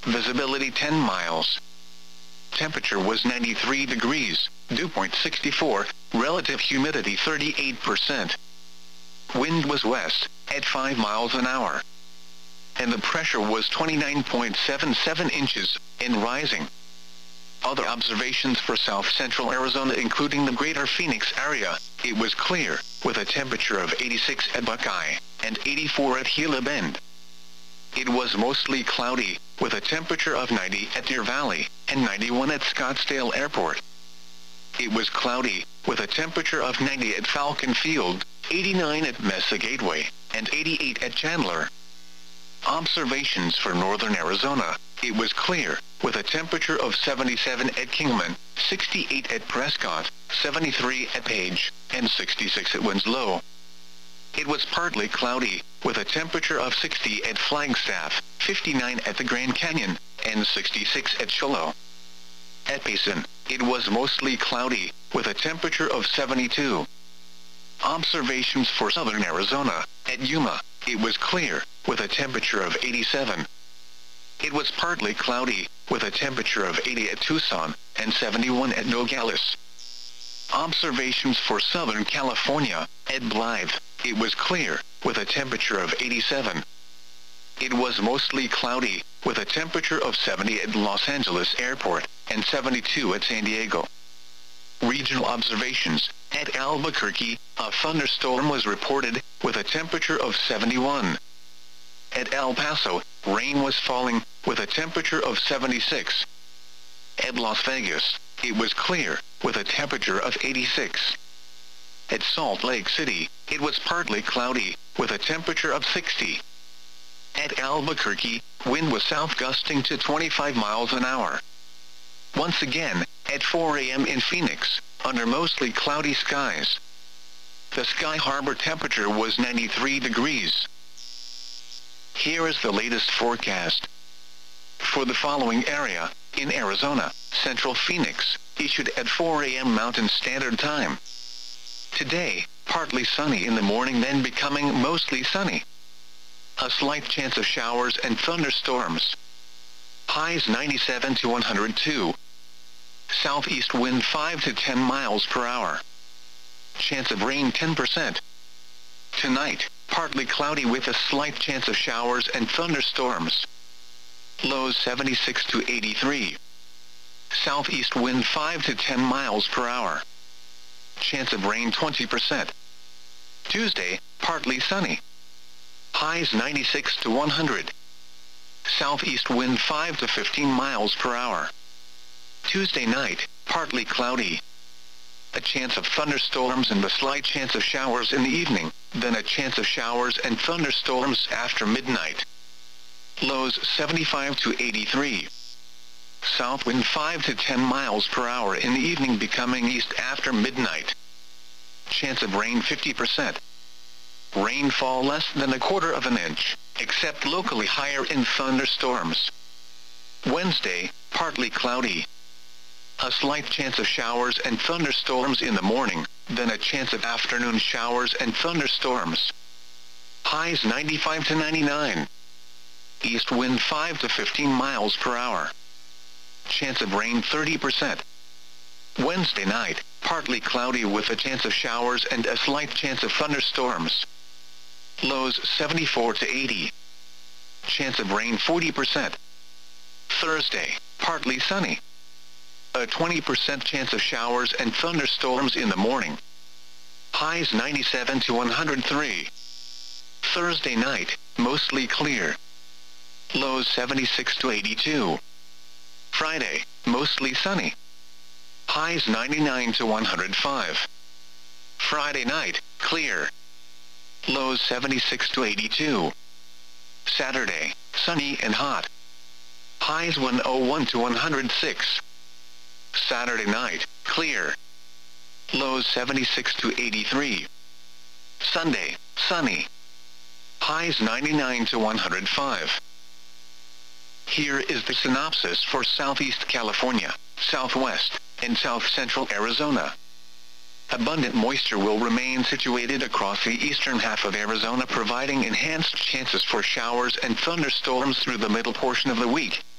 visibility 10 miles. Temperature was 93 degrees, dew point 64, relative humidity 38%. Wind was west, at 5 miles an hour. And the pressure was 29.77 inches, and rising. Other observations for south-central Arizona including the greater Phoenix area, it was clear, with a temperature of 86 at Buckeye, and 84 at Gila Bend. It was mostly cloudy, with a temperature of 90 at Deer Valley, and 91 at Scottsdale Airport. It was cloudy, with a temperature of 90 at Falcon Field, 89 at Mesa Gateway, and 88 at Chandler. Observations for northern Arizona, it was clear, with a temperature of 77 at Kingman, 68 at Prescott, 73 at Page, and 66 at Winslow. It was partly cloudy, with a temperature of 60 at Flagstaff, 59 at the Grand Canyon, and 66 at Shiloh. At Payson, it was mostly cloudy, with a temperature of 72. Observations for southern Arizona, at Yuma, it was clear, with a temperature of 87. It was partly cloudy, with a temperature of 80 at Tucson, and 71 at Nogales. Observations for Southern California, at Blythe, it was clear, with a temperature of 87. It was mostly cloudy, with a temperature of 70 at Los Angeles Airport, and 72 at San Diego. Regional observations, at Albuquerque, a thunderstorm was reported, with a temperature of 71. At El Paso, rain was falling, with a temperature of 76. At Las Vegas, it was clear, with a temperature of 86. At Salt Lake City, it was partly cloudy, with a temperature of 60. At Albuquerque, wind was south gusting to 25 miles an hour. Once again, at 4 a.m. in Phoenix, under mostly cloudy skies. The Sky Harbor temperature was 93 degrees. Here is the latest forecast. For the following area, in Arizona, Central Phoenix, issued at 4 a.m. Mountain Standard Time. Today, partly sunny in the morning then becoming mostly sunny. A slight chance of showers and thunderstorms. Highs 97 to 102. Southeast wind 5 to 10 miles per hour. Chance of rain 10%. Tonight, partly cloudy with a slight chance of showers and thunderstorms. Lows 76 to 83. Southeast wind 5 to 10 miles per hour. Chance of rain 20%. Tuesday, partly sunny. Highs 96 to 100. Southeast wind 5 to 15 miles per hour. Tuesday night, partly cloudy. A chance of thunderstorms and a slight chance of showers in the evening, then a chance of showers and thunderstorms after midnight. Lows 75 to 83. South wind 5 to 10 miles per hour in the evening becoming east after midnight. Chance of rain 50%. Rainfall less than 1/4 inch, except locally higher in thunderstorms. Wednesday, partly cloudy. A slight chance of showers and thunderstorms in the morning, then a chance of afternoon showers and thunderstorms. Highs 95 to 99. East wind 5 to 15 miles per hour. Chance of rain 30%. Wednesday night, partly cloudy with a chance of showers and a slight chance of thunderstorms. Lows 74 to 80. Chance of rain 40%. Thursday, partly sunny. A 20% chance of showers and thunderstorms in the morning. Highs 97 to 103. Thursday night, mostly clear. Lows 76 to 82. Friday, mostly sunny. Highs 99 to 105. Friday night, clear. Lows 76 to 82. Saturday, sunny and hot. Highs 101 to 106. Saturday night, clear. Lows 76 to 83. Sunday, sunny. Highs 99 to 105. Here is the synopsis for Southeast California, Southwest, and South Central Arizona. Abundant moisture will remain situated across the eastern half of Arizona, providing enhanced chances for showers and thunderstorms through the middle portion of the week.